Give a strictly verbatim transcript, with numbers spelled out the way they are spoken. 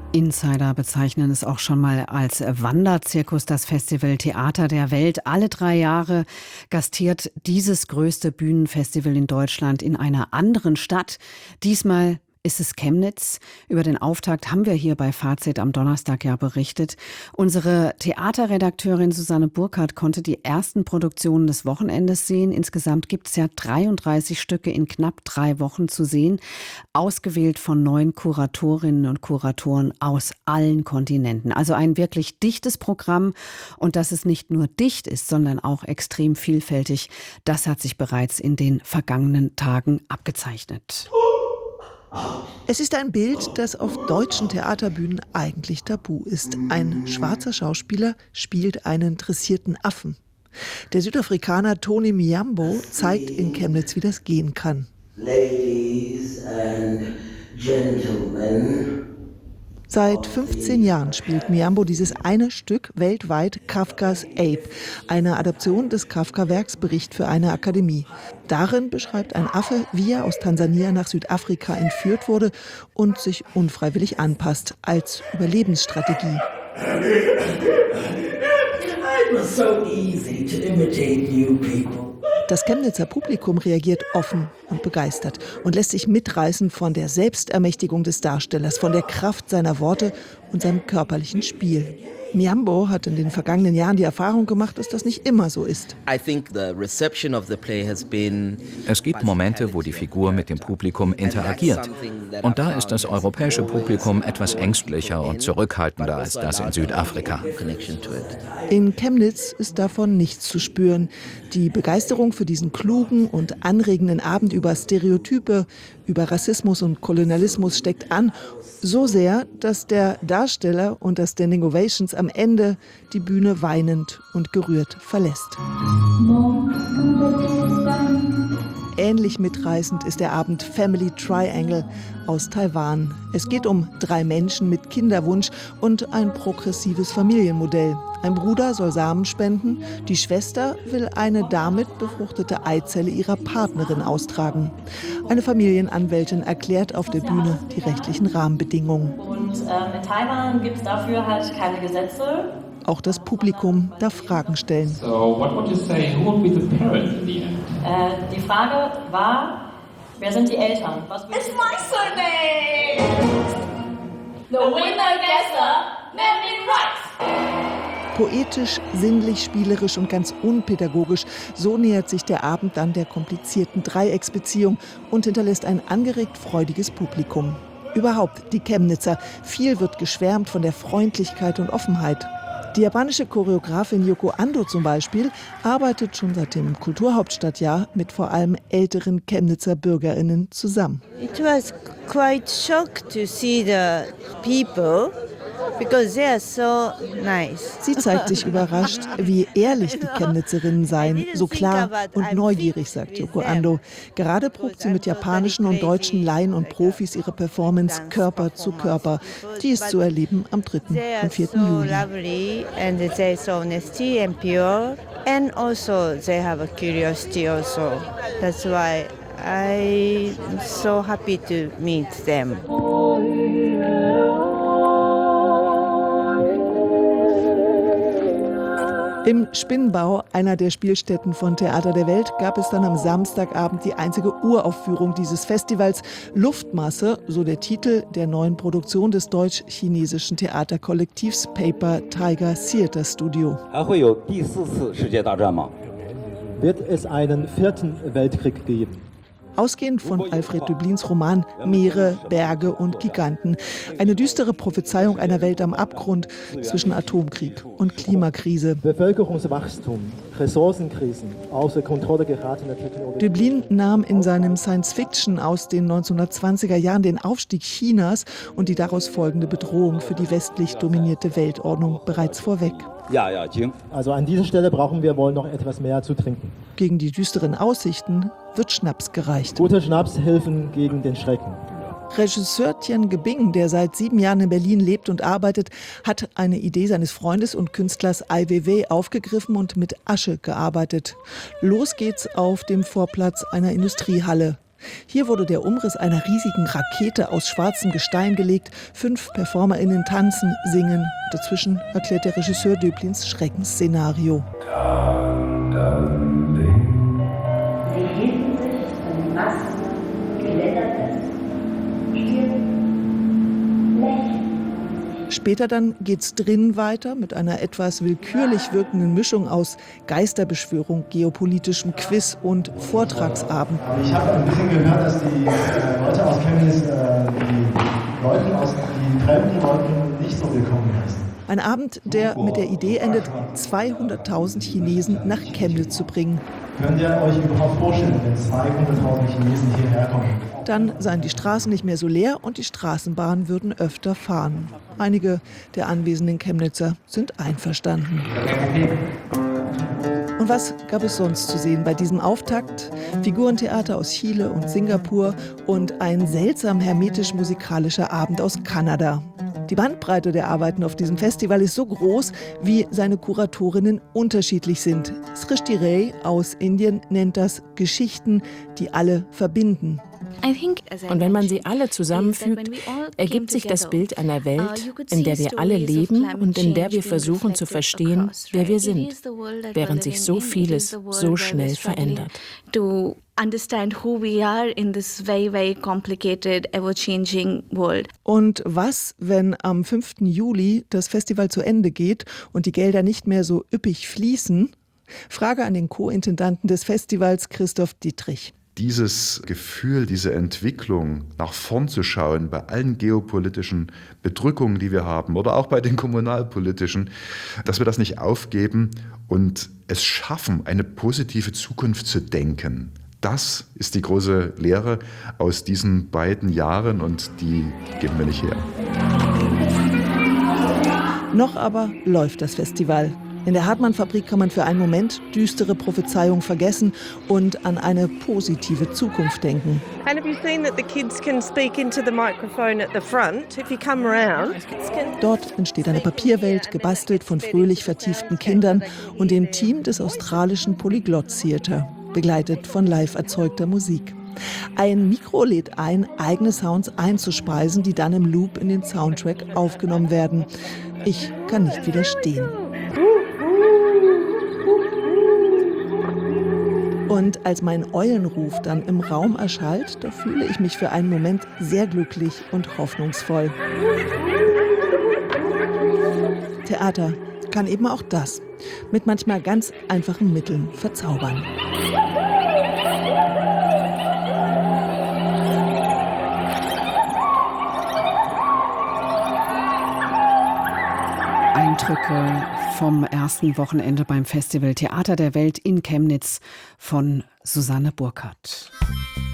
Insider bezeichnen es auch schon mal als Wanderzirkus, das Festival Theater der Welt. Alle drei Jahre gastiert dieses größte Bühnenfestival in Deutschland in einer anderen Stadt. Diesmal ist es Chemnitz. Über den Auftakt haben wir hier bei Fazit am Donnerstag ja berichtet. Unsere Theaterredakteurin Susanne Burkhardt konnte die ersten Produktionen des Wochenendes sehen. Insgesamt gibt es ja dreiunddreißig Stücke in knapp drei Wochen zu sehen, ausgewählt von neun Kuratorinnen und Kuratoren aus allen Kontinenten. Also ein wirklich dichtes Programm. Und dass es nicht nur dicht ist, sondern auch extrem vielfältig, das hat sich bereits in den vergangenen Tagen abgezeichnet. Es ist ein Bild, das auf deutschen Theaterbühnen eigentlich tabu ist. Ein schwarzer Schauspieler spielt einen dressierten Affen. Der Südafrikaner Tony Miyambo zeigt in Chemnitz, wie das gehen kann. Ladies and Gentlemen. Seit fünfzehn Jahren spielt Miyambo dieses eine Stück weltweit, Kafkas Ape, eine Adaption des Kafka-Werks Bericht für eine Akademie. Darin beschreibt ein Affe, wie er aus Tansania nach Südafrika entführt wurde und sich unfreiwillig anpasst, als Überlebensstrategie. Das Chemnitzer Publikum reagiert offen und begeistert und lässt sich mitreißen von der Selbstermächtigung des Darstellers, von der Kraft seiner Worte und seinem körperlichen Spiel. Miyambo hat in den vergangenen Jahren die Erfahrung gemacht, dass das nicht immer so ist. Es gibt Momente, wo die Figur mit dem Publikum interagiert. Und da ist das europäische Publikum etwas ängstlicher und zurückhaltender als das in Südafrika. In Chemnitz ist davon nichts zu spüren. Die Begeisterung für diesen klugen und anregenden Abend über Stereotype, über Rassismus und Kolonialismus steckt an. So sehr, dass der Darsteller unter Standing Ovations am Ende die Bühne weinend und gerührt verlässt. Ähnlich mitreißend ist der Abend Family Triangle aus Taiwan. Es geht um drei Menschen mit Kinderwunsch und ein progressives Familienmodell. Ein Bruder soll Samen spenden, die Schwester will eine damit befruchtete Eizelle ihrer Partnerin austragen. Eine Familienanwältin erklärt auf der Bühne die rechtlichen Rahmenbedingungen. Und äh, in Taiwan gibt es dafür halt keine Gesetze. Auch das Publikum darf Fragen stellen. So, what would you say, who would be the parent in the end? Äh, die Frage war, wer sind die Eltern? Was It's my surname! The winner gets a naming rights! Poetisch, sinnlich, spielerisch und ganz unpädagogisch, so nähert sich der Abend dann der komplizierten Dreiecksbeziehung und hinterlässt ein angeregt freudiges Publikum. Überhaupt die Chemnitzer. Viel wird geschwärmt von der Freundlichkeit und Offenheit. Die japanische Choreografin Yoko Ando zum Beispiel arbeitet schon seit dem Kulturhauptstadtjahr mit vor allem älteren Chemnitzer BürgerInnen zusammen. It was quite shocked to see the people. Because they are so nice. Sie zeigt sich überrascht, wie ehrlich die Chemnitzerinnen seien, so klar und neugierig, sagt Yoko Ando. Gerade probt sie mit japanischen und deutschen Laien und Profis ihre Performance Körper zu Körper. Die ist zu erleben am dritten und vierten Juli. And they are so honesty and pure, and also they have a curiosity also. That's why I'm so happy to meet them. Im Spinnbau, einer der Spielstätten von Theater der Welt, gab es dann am Samstagabend die einzige Uraufführung dieses Festivals. Luftmasse, so der Titel der neuen Produktion des deutsch-chinesischen Theaterkollektivs Paper Tiger Theater Studio. Wird es einen vierten Weltkrieg geben? Ausgehend von Alfred Döblins Roman Meere, Berge und Giganten. Eine düstere Prophezeiung einer Welt am Abgrund zwischen Atomkrieg und Klimakrise. Bevölkerungswachstum, Ressourcenkrisen, außer Kontrolle geratene Technologie. Döblin nahm in seinem Science-Fiction aus den neunzehnhundertzwanziger Jahren den Aufstieg Chinas und die daraus folgende Bedrohung für die westlich dominierte Weltordnung bereits vorweg. Also an dieser Stelle brauchen wir wohl noch etwas mehr zu trinken. Gegen die düsteren Aussichten wird Schnaps gereicht. Gute Schnapshilfen gegen den Schrecken. Regisseur Tian Gebing, der seit sieben Jahren in Berlin lebt und arbeitet, hat eine Idee seines Freundes und Künstlers Ai Weiwei aufgegriffen und mit Asche gearbeitet. Los geht's auf dem Vorplatz einer Industriehalle. Hier wurde der Umriss einer riesigen Rakete aus schwarzem Gestein gelegt. Fünf PerformerInnen tanzen, singen. Dazwischen erklärt der Regisseur Döblins Schreckensszenario. Sie hielten sich an den Masten Geländer fest. Still, lächeln. Später dann geht's drin weiter mit einer etwas willkürlich wirkenden Mischung aus Geisterbeschwörung, geopolitischem Quiz und Vortragsabend. Ich habe ein bisschen gehört, dass die äh, Leute aus Chemnitz äh, die Leute aus die fremden Leute nicht so willkommen heißen. Ein Abend, der mit der Idee endet, zweihunderttausend Chinesen nach Chemnitz zu bringen. Könnt ihr euch überhaupt vorstellen, wenn zweihunderttausend Chinesen hierher kommen? Dann seien die Straßen nicht mehr so leer und die Straßenbahnen würden öfter fahren. Einige der anwesenden Chemnitzer sind einverstanden. Und was gab es sonst zu sehen bei diesem Auftakt? Figurentheater aus Chile und Singapur und ein seltsam hermetisch-musikalischer Abend aus Kanada. Die Bandbreite der Arbeiten auf diesem Festival ist so groß, wie seine Kuratorinnen unterschiedlich sind. Srishti Ray aus Indien nennt das Geschichten, die alle verbinden. Und wenn man sie alle zusammenfügt, ergibt sich das Bild einer Welt, in der wir alle leben und in der wir versuchen zu verstehen, wer wir sind, während sich so vieles so schnell verändert. Understand who we are in this very, very complicated, ever-changing world. Und was, wenn am fünften Juli das Festival zu Ende geht und die Gelder nicht mehr so üppig fließen? Frage an den Co-Intendanten des Festivals, Christoph Dietrich. Dieses Gefühl, diese Entwicklung, nach vorn zu schauen, bei allen geopolitischen Bedrückungen, die wir haben, oder auch bei den kommunalpolitischen, dass wir das nicht aufgeben und es schaffen, eine positive Zukunft zu denken. Das ist die große Lehre aus diesen beiden Jahren und die geben wir nicht her. Noch aber läuft das Festival. In der Hartmann-Fabrik kann man für einen Moment düstere Prophezeiungen vergessen und an eine positive Zukunft denken. And have you seen that the kids can speak into the microphone at the front if you come around? Dort entsteht eine Papierwelt, gebastelt von fröhlich vertieften Kindern und dem Team des australischen Polyglot Theatre, begleitet von live erzeugter Musik. Ein Mikro lädt ein, eigene Sounds einzuspeisen, die dann im Loop in den Soundtrack aufgenommen werden. Ich kann nicht widerstehen. Und als mein Eulenruf dann im Raum erschallt, da fühle ich mich für einen Moment sehr glücklich und hoffnungsvoll. Theater kann eben auch das, mit manchmal ganz einfachen Mitteln verzaubern. Eindrücke vom ersten Wochenende beim Festival Theater der Welt in Chemnitz von Susanne Burkhardt.